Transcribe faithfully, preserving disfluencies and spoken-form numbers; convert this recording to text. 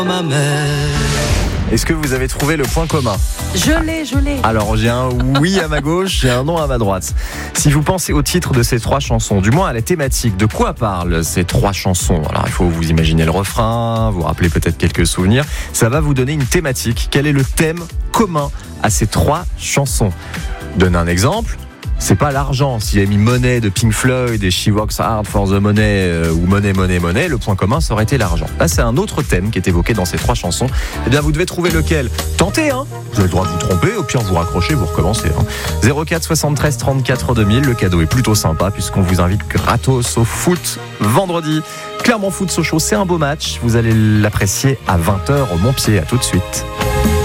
Ma mère. Est-ce que vous avez trouvé le point commun ? Je l'ai, je l'ai. Alors j'ai un oui à ma gauche, j'ai un non à ma droite. Si vous pensez au titre de ces trois chansons, du moins à la thématique, de quoi parlent ces trois chansons ? Alors il faut vous imaginer le refrain, vous rappeler peut-être quelques souvenirs. Ça va vous donner une thématique. Quel est le thème commun à ces trois chansons ? Donne un exemple. C'est pas l'argent. S'il a mis Money de Pink Floyd et She Works Hard for the Money euh, ou Money, Money, Money, le point commun, ça aurait été l'argent. Là, c'est un autre thème qui est évoqué dans ces trois chansons. Eh bien, vous devez trouver lequel. Tentez, hein. Vous avez le droit de vous tromper. Au pire, vous raccrochez, vous recommencez. Hein. zéro quatre soixante-treize trente-quatre deux mille. Le cadeau est plutôt sympa puisqu'on vous invite gratos au foot vendredi. Clermont Foot Sochaux, c'est un beau match. Vous allez l'apprécier à vingt heures au Montpied. À tout de suite.